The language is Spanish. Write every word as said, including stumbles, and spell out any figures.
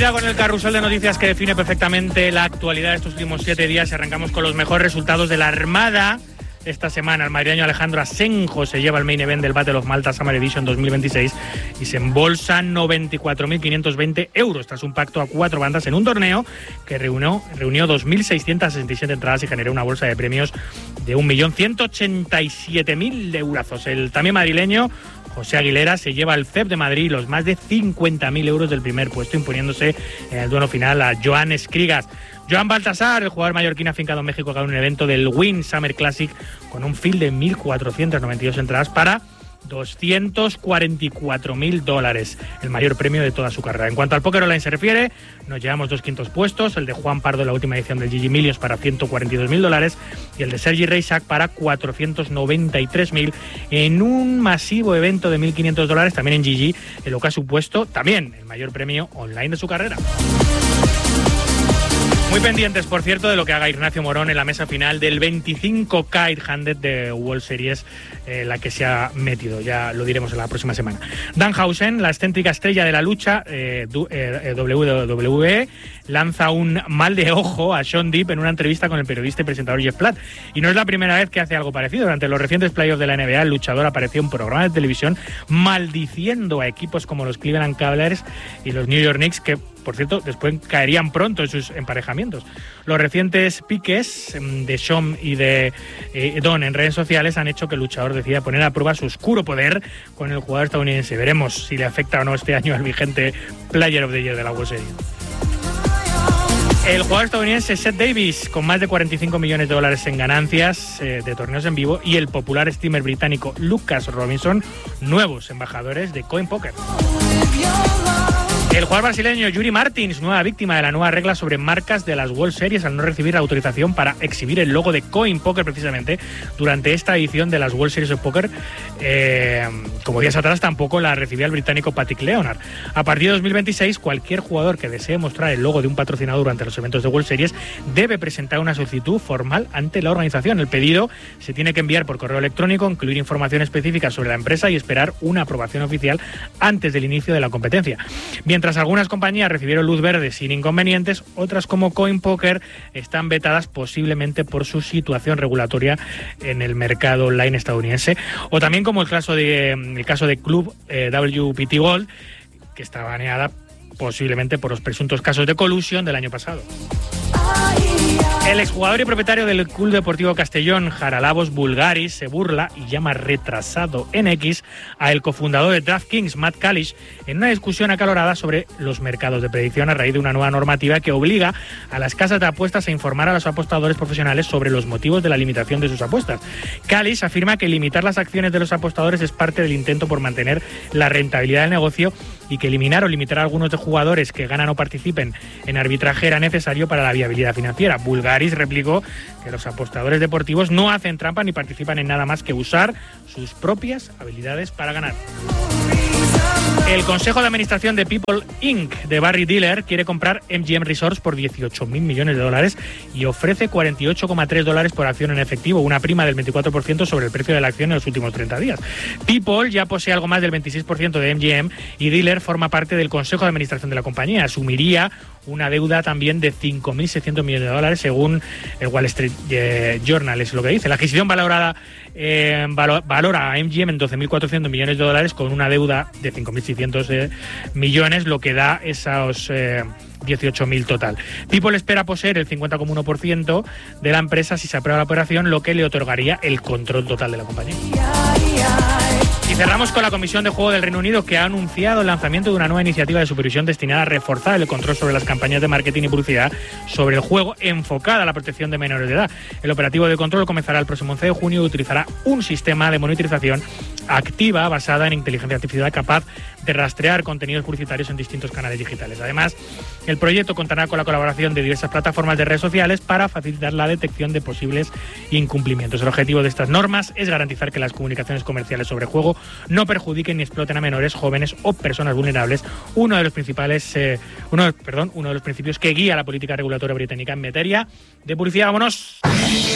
Cuidado con el carrusel de noticias que define perfectamente la actualidad de estos últimos siete días. Arrancamos con los mejores resultados de la Armada. Esta semana el madrileño Alejandro Asenjo se lleva el main event del Battle of Malta Summer Edition dos mil veintiséis y se embolsa noventa y cuatro mil quinientos veinte euros tras un pacto a cuatro bandas en un torneo que reunió, reunió dos mil seiscientas sesenta y siete entradas y generó una bolsa de premios de un millón ciento ochenta y siete mil eurazos. El también madrileño José Aguilera se lleva al C E P de Madrid los más de cincuenta mil euros del primer puesto, imponiéndose en el duelo final a Joan Escrigas. Joan Baltasar, el jugador mallorquín afincado en México, ganó un evento del Wynn Summer Classic con un field de mil cuatrocientas noventa y dos entradas para doscientos cuarenta y cuatro mil dólares, el mayor premio de toda su carrera. En cuanto al póker online se refiere, nos llevamos dos quintos puestos, el de Juan Pardo en la última edición del G G Millions para ciento cuarenta y dos mil dólares y el de Sergi Reisac para cuatrocientos noventa y tres mil en un masivo evento de mil quinientos dólares, también en G G, en lo que ha supuesto también el mayor premio online de su carrera. Muy pendientes, por cierto, de lo que haga Ignacio Morón en la mesa final del veinticinco K ocho cien de World Series, eh, la que se ha metido. Ya lo diremos en la próxima semana. Danhausen, la excéntrica estrella de la lucha eh, eh, W W E, lanza un mal de ojo a Sean Deep en una entrevista con el periodista y presentador Jeff Platt. Y no es la primera vez que hace algo parecido. Durante los recientes playoffs de la N B A, el luchador apareció en un programa de televisión maldiciendo a equipos como los Cleveland Cavaliers y los New York Knicks, que por cierto, después caerían pronto en sus emparejamientos. Los recientes piques de Sean y de eh, Don en redes sociales han hecho que el luchador decida poner a prueba su oscuro poder con el jugador estadounidense. Veremos si le afecta o no este año al vigente Player of the Year de la World Series. El jugador estadounidense Seth Davis, con más de cuarenta y cinco millones de dólares en ganancias eh, de torneos en vivo, y el popular streamer británico Lucas Robinson, nuevos embajadores de Coin Poker. El jugador brasileño Yuri Martins, nueva víctima de la nueva regla sobre marcas de las World Series al no recibir la autorización para exhibir el logo de Coin Poker precisamente durante esta edición de las World Series of Poker. Eh, como días atrás tampoco la recibía el británico Patrick Leonard. A partir de dos mil veintiséis, cualquier jugador que desee mostrar el logo de un patrocinador durante los eventos de World Series debe presentar una solicitud formal ante la organización. El pedido se tiene que enviar por correo electrónico, incluir información específica sobre la empresa y esperar una aprobación oficial antes del inicio de la competencia. Mientras Mientras algunas compañías recibieron luz verde sin inconvenientes, otras como Coin Poker están vetadas posiblemente por su situación regulatoria en el mercado online estadounidense, o también como el caso de el caso de Club eh, W P T Gold, que está baneada posiblemente por los presuntos casos de colusión del año pasado. El exjugador y propietario del Club Deportivo Castellón, Haralabos Bulgaris, se burla y llama retrasado en X a el cofundador de DraftKings, Matt Kalish, en una discusión acalorada sobre los mercados de predicción a raíz de una nueva normativa que obliga a las casas de apuestas a informar a los apostadores profesionales sobre los motivos de la limitación de sus apuestas. Kalish afirma que limitar las acciones de los apostadores es parte del intento por mantener la rentabilidad del negocio y que eliminar o limitar a algunos de jugadores que ganan o participen en arbitraje era necesario para la viabilidad financiera. Bulgaris replicó que los apostadores deportivos no hacen trampa ni participan en nada más que usar sus propias habilidades para ganar. El Consejo de Administración de People incorporated de Barry Diller quiere comprar M G M Resorts por dieciocho mil millones de dólares y ofrece cuarenta y ocho coma tres dólares por acción en efectivo, una prima del veinticuatro por ciento sobre el precio de la acción en los últimos treinta días. People ya posee algo más del veintiséis por ciento de M G M y Diller forma parte del Consejo de Administración de la compañía. Asumiría una deuda también de cinco mil seiscientos millones de dólares, según el Wall Street eh, Journal, es lo que dice. La adquisición valorada eh, valo, valora a M G M en doce mil cuatrocientos millones de dólares con una deuda de cinco mil seiscientos eh, millones, lo que da esos eh, dieciocho mil total. People espera poseer el cincuenta coma uno por ciento de la empresa si se aprueba la operación, lo que le otorgaría el control total de la compañía. Y cerramos con la Comisión de Juego del Reino Unido, que ha anunciado el lanzamiento de una nueva iniciativa de supervisión destinada a reforzar el control sobre las campañas de marketing y publicidad sobre el juego, enfocada a la protección de menores de edad. El operativo de control comenzará el próximo once de junio y utilizará un sistema de monitorización activa basada en inteligencia artificial capaz de rastrear contenidos publicitarios en distintos canales digitales. Además, el proyecto contará con la colaboración de diversas plataformas de redes sociales para facilitar la detección de posibles incumplimientos. El objetivo de estas normas es garantizar que las comunicaciones comerciales sobre juego no perjudiquen ni exploten a menores, jóvenes o personas vulnerables, uno de los principales, eh, uno, perdón, uno de los principios que guía la política regulatoria británica en materia de publicidad. ¡Vámonos!